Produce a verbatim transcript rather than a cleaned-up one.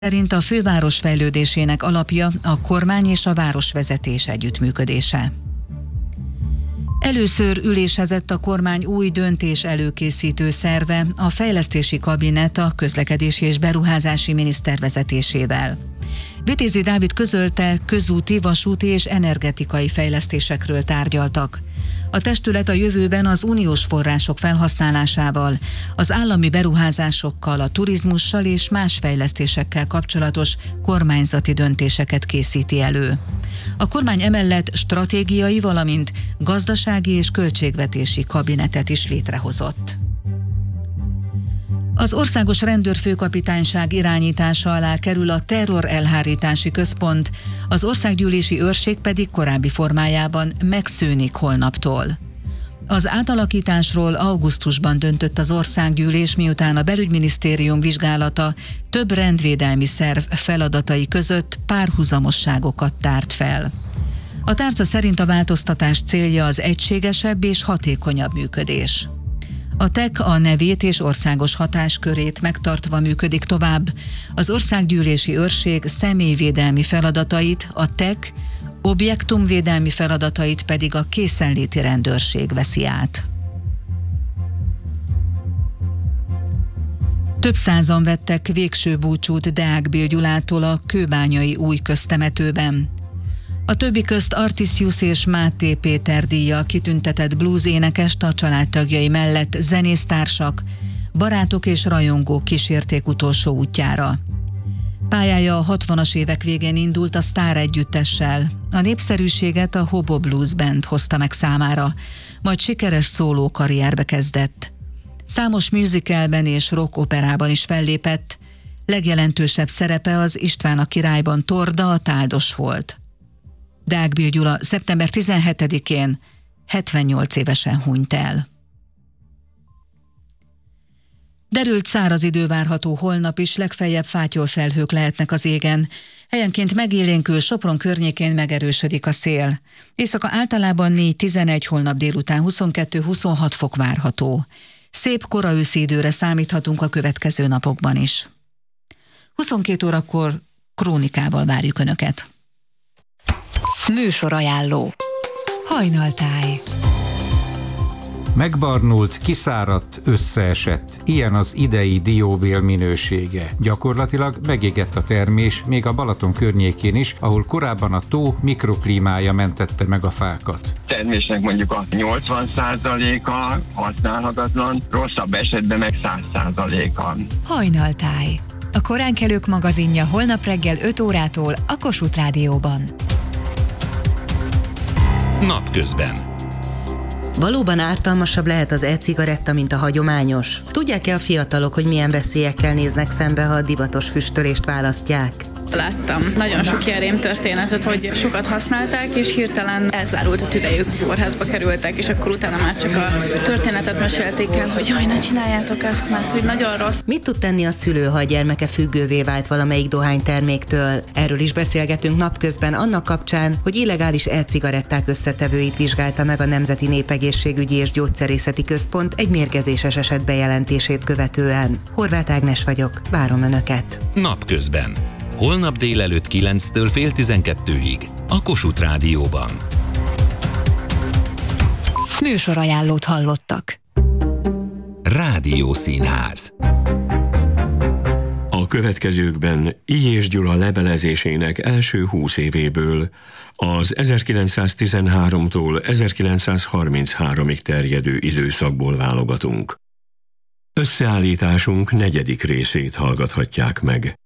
Szerint a főváros fejlődésének alapja a kormány és a városvezetés együttműködése. Először ülésezett a kormány új döntés előkészítő szerve, a fejlesztési kabinet a közlekedési és beruházási miniszter vezetésével. Vitézi Dávid közölte, közúti, vasúti és energetikai fejlesztésekről tárgyaltak. A testület a jövőben az uniós források felhasználásával, az állami beruházásokkal, a turizmussal és más fejlesztésekkel kapcsolatos kormányzati döntéseket készíti elő. A kormány emellett stratégiai, valamint gazdasági és költségvetési kabinetet is létrehozott. Az Országos Rendőrfőkapitányság irányítása alá kerül a terrorelhárítási központ, az országgyűlési őrség pedig korábbi formájában megszűnik holnaptól. Az átalakításról augusztusban döntött az országgyűlés, miután a belügyminisztérium vizsgálata több rendvédelmi szerv feladatai között párhuzamosságokat tárt fel. A tárca szerint a változtatás célja az egységesebb és hatékonyabb működés. A té e ká a nevét és országos hatáskörét megtartva működik tovább, az országgyűlési őrség személyvédelmi feladatait a té e ká, objektumvédelmi feladatait pedig a készenléti rendőrség veszi át. Több százan vettek végső búcsút Deák Bill Gyulától a kőbányai új köztemetőben. A többi közt Artisius és Máté Péter díjjal kitüntetett blues énekest a családtagjai mellett zenésztársak, barátok és rajongók kísérték utolsó útjára. Pályája a hatvanas évek végén indult a Sztár együttessel, a népszerűséget a Hobo Blues Band hozta meg számára, majd sikeres szóló karrierbe kezdett. Számos musicalben és rock operában is fellépett, legjelentősebb szerepe az István a királyban Torda, a Táldos volt. Deák Bill Gyula szeptember tizenhetedikén hetvennyolc évesen hunyt el. Derült száraz idő várható holnap is, legfeljebb fátyolfelhők lehetnek az égen. Helyenként megélénkül, Sopron környékén megerősödik a szél. Éjszaka általában négy-tizenegy, holnap délután huszonkettő-huszonhat fok várható. Szép kora őszi időre számíthatunk a következő napokban is. huszonkét órakor krónikával várjuk Önöket. Műsorajánló. Hajnaltáj. Megbarnult, kiszáradt, összeesett. Ilyen az idei dióbél minősége. Gyakorlatilag megégett a termés, még a Balaton környékén is, ahol korábban a tó mikroklímája mentette meg a fákat. Termésnek mondjuk a nyolcvan százaléka használhatatlan, rosszabb esetben meg száz százaléka. Hajnaltáj. A koránkelők magazinja holnap reggel öt órától a Kossuth Rádióban. Napközben. Valóban ártalmasabb lehet az e-cigaretta, mint a hagyományos? Tudják-e a fiatalok, hogy milyen veszélyekkel néznek szembe, ha a divatos füstölést választják? Láttam nagyon sok ilyen rémtörténetet, hogy sokat használták, és hirtelen elzárult a tüdejük, kórházba kerültek, és akkor utána már csak a történetet mesélték el, hogy jaj, ne csináljátok ezt, mert hogy nagyon rossz. Mit tud tenni a szülő, ha a gyermeke függővé vált valamelyik dohányterméktől? Erről is beszélgetünk napközben annak kapcsán, hogy illegális e-cigaretták összetevőit vizsgálta meg a Nemzeti Népegészségügyi és Gyógyszerészeti Központ egy mérgezéses eset bejelentését követően. Horváth Ágnes vagyok, várom Önöket. Napközben. Holnap délelőtt kilenctől fél tizenkettőig a Kossuth Rádióban. Műsorajánlót hallottak. Rádiószínház. A következőkben Illyés Gyula levelezésének első húsz évéből, az ezerkilencszáztizenháromtól ezerkilencszázharminchárom-ig terjedő időszakból válogatunk. Összeállításunk negyedik részét hallgathatják meg.